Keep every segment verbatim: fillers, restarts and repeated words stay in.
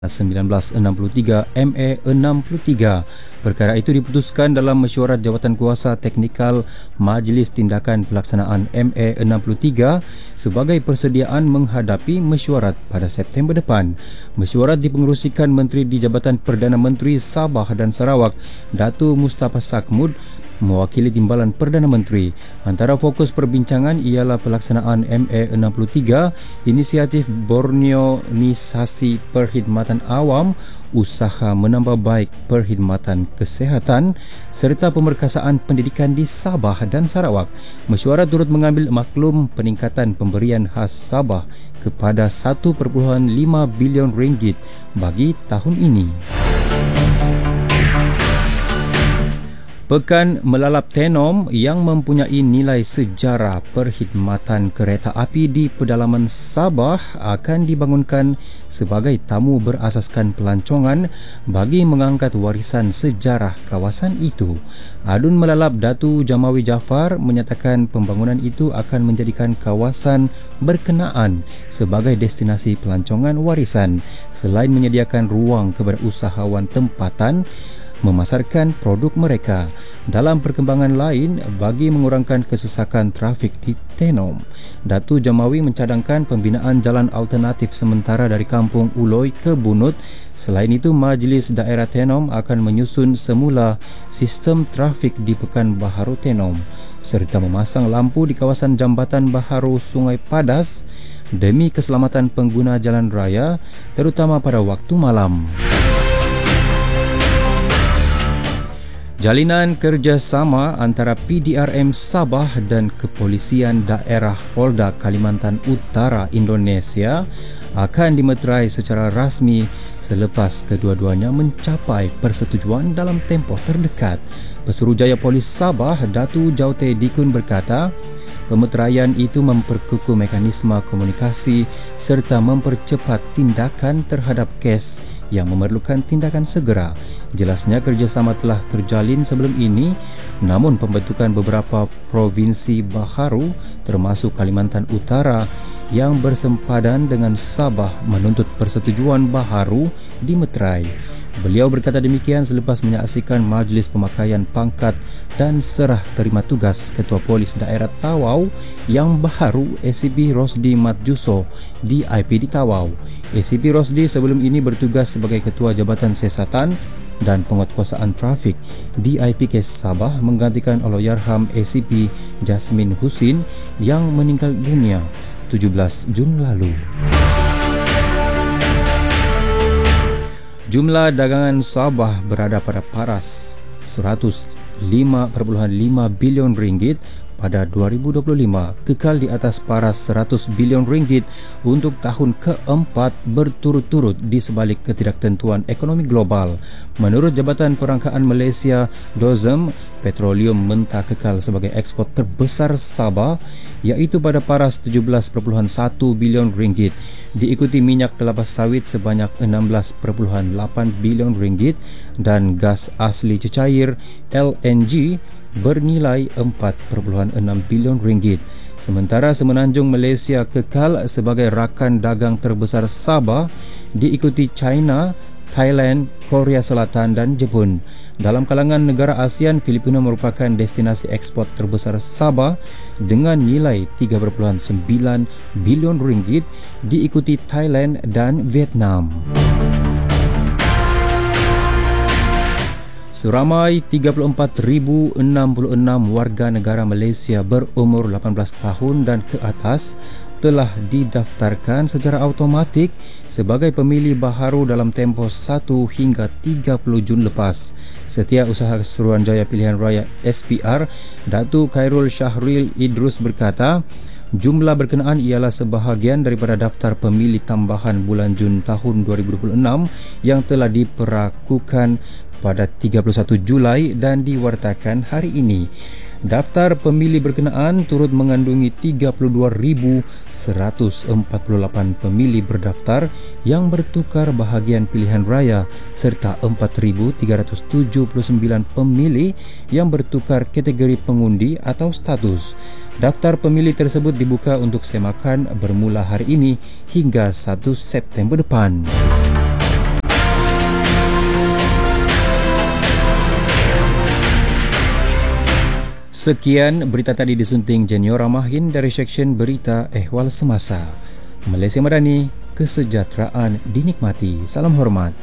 sembilan belas enam puluh tiga M A enam puluh tiga. Perkara itu diputuskan dalam mesyuarat Jawatankuasa Teknikal Majlis Tindakan Pelaksanaan M A enam puluh tiga sebagai persediaan menghadapi mesyuarat pada September depan. Mesyuarat dipengerusikan Menteri di Jabatan Perdana Menteri Sabah dan Sarawak, Datuk Mustafa Sakmud, mewakili Timbalan Perdana Menteri. Antara fokus perbincangan ialah pelaksanaan M A enam puluh tiga, inisiatif Borneoisasi Perkhidmatan Awam, usaha menambah baik perkhidmatan kesihatan serta pemerkasaan pendidikan di Sabah dan Sarawak. Mesyuarat turut mengambil maklum peningkatan pemberian khas Sabah kepada satu perpuluhan lima bilion ringgit bagi tahun ini. Pekan Melalap Tenom yang mempunyai nilai sejarah perkhidmatan kereta api di pedalaman Sabah akan dibangunkan sebagai tamu berasaskan pelancongan bagi mengangkat warisan sejarah kawasan itu. Adun Melalap Datu Jamawi Jaafar menyatakan pembangunan itu akan menjadikan kawasan berkenaan sebagai destinasi pelancongan warisan selain menyediakan ruang kepada usahawan tempatan memasarkan produk mereka. Dalam perkembangan lain, bagi mengurangkan kesesakan trafik di Tenom, Datu Jamawi mencadangkan pembinaan jalan alternatif sementara dari Kampung Uloi ke Bunut. Selain itu, Majlis Daerah Tenom akan menyusun semula sistem trafik di Pekan Baharu Tenom serta memasang lampu di kawasan Jambatan Baharu Sungai Padas demi keselamatan pengguna jalan raya, terutama pada waktu malam. Jalinan kerjasama antara P D R M Sabah dan Kepolisian Daerah Polda Kalimantan Utara Indonesia akan dimeterai secara rasmi selepas kedua-duanya mencapai persetujuan dalam tempoh terdekat. Pesuruhjaya Polis Sabah, Datu Jaute Dikun berkata, pemeteraian itu memperkukuh mekanisme komunikasi serta mempercepat tindakan terhadap kes yang memerlukan tindakan segera. Jelasnya kerjasama telah terjalin sebelum ini, namun pembentukan beberapa provinsi baharu termasuk Kalimantan Utara yang bersempadan dengan Sabah menuntut persetujuan baharu dimeterai. Beliau berkata demikian selepas menyaksikan majlis pemakaian pangkat dan serah terima tugas Ketua Polis Daerah Tawau yang baharu A C P Rosdi Mat Juso di I P D Tawau. A C P Rosdi sebelum ini bertugas sebagai Ketua Jabatan Siasatan dan Penguatkuasaan Trafik di I P K Sabah menggantikan Allahyarham A C P Jasmin Husin yang meninggal dunia tujuh belas Jun lalu. Jumlah dagangan Sabah berada pada paras seratus lima perpuluhan lima bilion ringgit pada dua ribu dua puluh lima, kekal di atas paras seratus bilion ringgit untuk tahun keempat berturut-turut di sebalik ketidaktentuan ekonomi global. Menurut Jabatan Perangkaan Malaysia D O Z M, petroleum mentah kekal sebagai ekspor terbesar Sabah iaitu pada paras tujuh belas perpuluhan satu bilion ringgit, diikuti minyak kelapa sawit sebanyak enam belas perpuluhan lapan bilion ringgit dan gas asli cecair L N G bernilai empat perpuluhan enam bilion ringgit. Sementara Semenanjung Malaysia kekal sebagai rakan dagang terbesar Sabah, diikuti China, Thailand, Korea Selatan dan Jepun. Dalam kalangan negara ASEAN, Filipina merupakan destinasi ekspor terbesar Sabah dengan nilai tiga perpuluhan sembilan bilion ringgit, diikuti Thailand dan Vietnam. Seramai tiga puluh empat ribu enam puluh enam warga negara Malaysia berumur lapan belas tahun dan ke atas telah didaftarkan secara automatik sebagai pemilih baharu dalam tempoh satu hingga tiga puluh Jun lepas. Setiausaha Suruhanjaya Pilihan Raya S P R, Datuk Khairul Shahril Idrus berkata, jumlah berkenaan ialah sebahagian daripada daftar pemilih tambahan bulan Jun tahun dua ribu dua puluh enam yang telah diperakukan pada tiga puluh satu Julai dan diwartakan hari ini. Daftar pemilih berkenaan turut mengandungi tiga puluh dua ribu seratus empat puluh lapan pemilih berdaftar yang bertukar bahagian pilihan raya serta empat ribu tiga ratus tujuh puluh sembilan pemilih yang bertukar kategori pengundi atau status. Daftar pemilih tersebut dibuka untuk semakan bermula hari ini hingga satu September depan. Sekian berita tadi disunting Jeniora Mahin dari Seksyen Berita Ehwal Semasa. Malaysia Madani, kesejahteraan dinikmati. Salam hormat.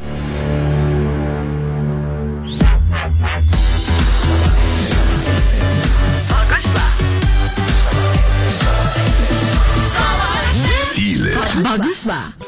Bagus ba?